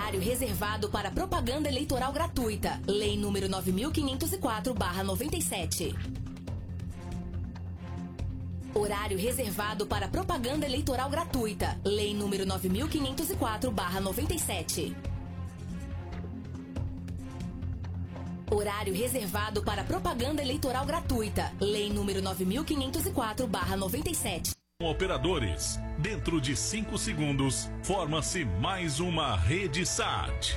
Horário reservado para propaganda eleitoral gratuita. Lei número 9504/97. Horário reservado para propaganda eleitoral gratuita. Lei número 9504/97. Horário reservado para propaganda eleitoral gratuita. Lei número 9504/97. Operadores, dentro de 5 segundos, forma-se mais uma Rede Sat.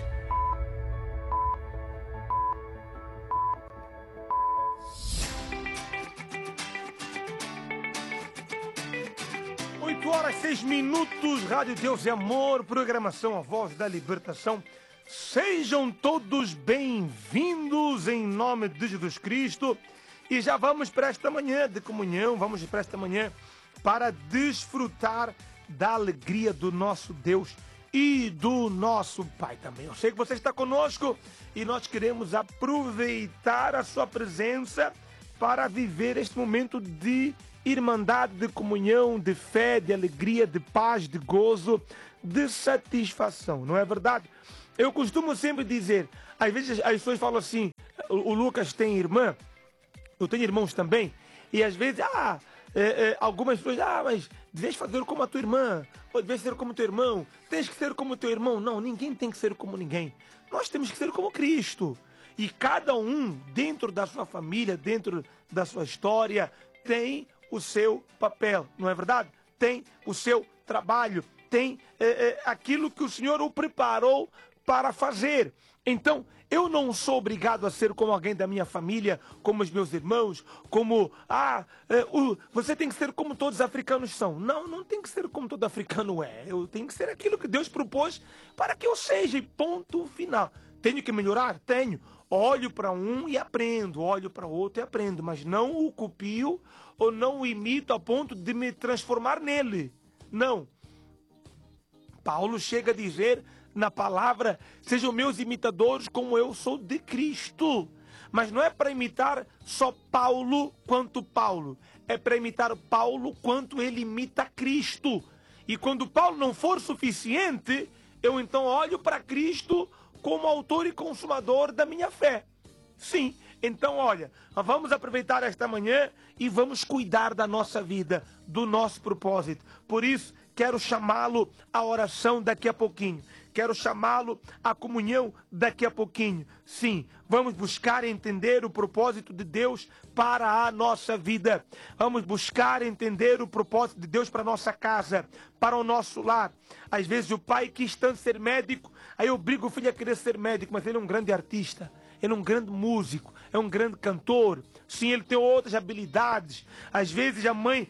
Horas 6 minutos, Rádio Deus e Amor, programação A Voz da Libertação. Sejam todos bem-vindos em nome de Jesus Cristo. E já vamos para esta manhã de comunhão, vamos para esta manhã para desfrutar da alegria do nosso Deus e do nosso Pai também. Eu sei que você está conosco e nós queremos aproveitar a sua presença para viver este momento de irmandade, de comunhão, de fé, de alegria, de paz, de gozo, de satisfação, não é verdade? Eu costumo sempre dizer, às vezes as pessoas falam assim, o Lucas tem irmã, eu tenho irmãos também, e às vezes, algumas pessoas, mas deves fazer como a tua irmã, ou deves ser como teu irmão, tens que ser como teu irmão. Não, ninguém tem que ser como ninguém. Nós temos que ser como Cristo. E cada um, dentro da sua família, dentro da sua história, tem o seu papel, não é verdade? Tem o seu trabalho, tem aquilo que o Senhor o preparou para fazer. Então, eu não sou obrigado a ser como alguém da minha família, como os meus irmãos, como, você tem que ser como todos os africanos são. Não, não tem que ser como todo africano é. Eu tenho que ser aquilo que Deus propôs para que eu seja, e ponto final. Tenho que melhorar? Tenho. Olho para um e aprendo, olho para outro e aprendo, mas não o copio ou não o imito a ponto de me transformar nele. Não. Paulo chega a dizer na palavra, sejam meus imitadores como eu sou de Cristo. Mas não é para imitar só Paulo quanto Paulo. É para imitar Paulo quanto ele imita Cristo. E quando Paulo não for suficiente, eu então olho para Cristo como autor e consumador da minha fé. Sim, então olha, vamos aproveitar esta manhã e vamos cuidar da nossa vida, do nosso propósito. Por isso, quero chamá-lo à oração daqui a pouquinho. Quero chamá-lo à comunhão daqui a pouquinho. Sim, vamos buscar entender o propósito de Deus para a nossa vida. Vamos buscar entender o propósito de Deus para a nossa casa, para o nosso lar. Às vezes o pai quis tanto ser médico, aí eu obrigo o filho a querer ser médico, mas ele é um grande artista. Ele é um grande músico, é um grande cantor. Sim, ele tem outras habilidades. Às vezes a mãe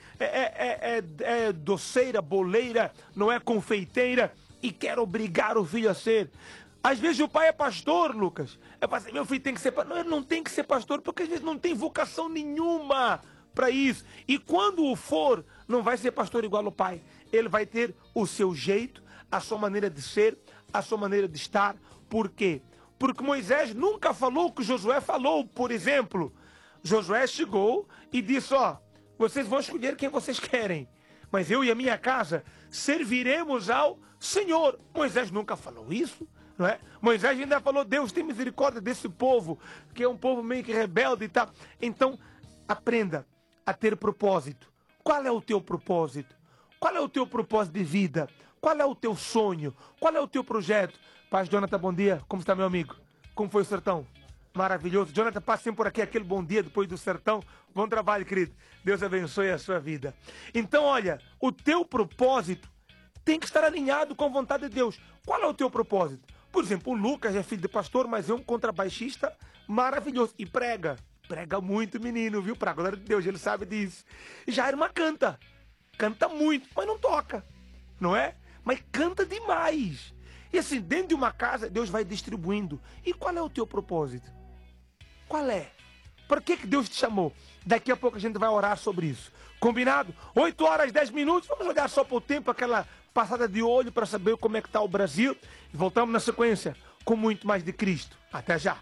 é doceira, boleira, não é confeiteira e quer obrigar o filho a ser. Às vezes o pai é pastor, Lucas. É para dizer, meu filho tem que ser pastor. Não, ele não tem que ser pastor porque às vezes não tem vocação nenhuma para isso. E quando o for, não vai ser pastor igual ao pai. Ele vai ter o seu jeito, a sua maneira de ser, a sua maneira de estar. Por quê? Porque Moisés nunca falou o que Josué falou, por exemplo. Josué chegou e disse, vocês vão escolher quem vocês querem, mas eu e a minha casa serviremos ao Senhor. Moisés nunca falou isso, não é? Moisés ainda falou, Deus tem misericórdia desse povo, que é um povo meio que rebelde e tal. Então, aprenda a ter propósito. Qual é o teu propósito? Qual é o teu propósito de vida? Qual é o teu sonho? Qual é o teu projeto? Paz, Jonathan, bom dia. Como está, meu amigo? Como foi o sertão? Maravilhoso. Jonathan, passe sempre por aqui, aquele bom dia depois do sertão. Bom trabalho, querido. Deus abençoe a sua vida. Então, olha, o teu propósito tem que estar alinhado com a vontade de Deus. Qual é o teu propósito? Por exemplo, o Lucas é filho de pastor, mas é um contrabaixista maravilhoso. E prega. Prega muito, menino, viu? Para a glória de Deus, ele sabe disso. Já a irmã canta. Canta muito, mas não toca. Não é? Mas canta demais. E assim, dentro de uma casa, Deus vai distribuindo. E qual é o teu propósito? Qual é? Para que Deus te chamou? Daqui a pouco a gente vai orar sobre isso. Combinado? 8 horas, 10 minutos. Vamos olhar só para o tempo, aquela passada de olho para saber como é que está o Brasil. E voltamos na sequência com muito mais de Cristo. Até já.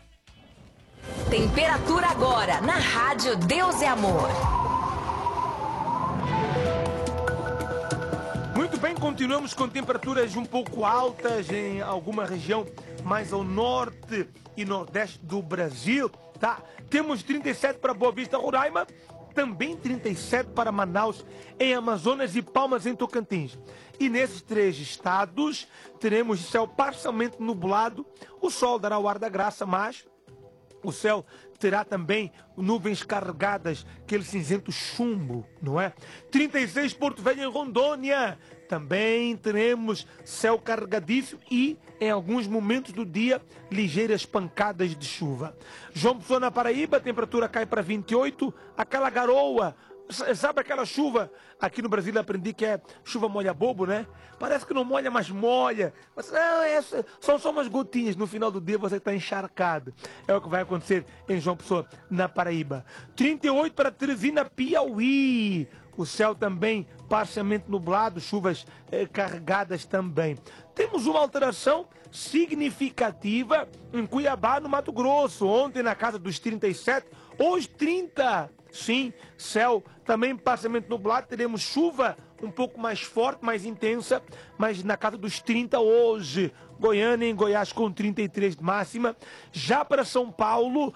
Temperatura agora na Rádio Deus e Amor. Muito bem, continuamos com temperaturas um pouco altas em alguma região mais ao norte e nordeste do Brasil, tá? Temos 37 para Boa Vista, Roraima, também 37 para Manaus, em Amazonas e Palmas, em Tocantins. E nesses 3 estados, teremos céu parcialmente nublado, o sol dará o ar da graça, mas o céu terá também nuvens carregadas, aquele cinzento chumbo, não é? 36 Porto Velho, em Rondônia, também teremos céu carregadíssimo e, em alguns momentos do dia, ligeiras pancadas de chuva. João Pessoa, na Paraíba, a temperatura cai para 28, aquela garoa, sabe aquela chuva? Aqui no Brasil eu aprendi que é chuva molha bobo, né? Parece que não molha, mas molha. Mas não, são só umas gotinhas. No final do dia você está encharcado. É o que vai acontecer em João Pessoa, na Paraíba. 38 para Teresina, Piauí. O céu também parcialmente nublado, chuvas carregadas também. Temos uma alteração significativa em Cuiabá, no Mato Grosso. Ontem na casa dos 37, hoje 30. Sim, céu também parcialmente nublado, teremos chuva um pouco mais forte, mais intensa, mas na casa dos 30 hoje. Goiânia, em Goiás, com 33 de máxima. Já para São Paulo,